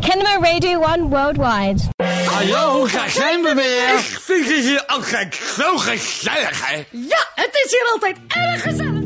Kennemer Radio 1 Worldwide. Hallo, daar zijn we weer. Ik vind het hier altijd zo gezellig, hè? Ja, het is hier altijd erg gezellig.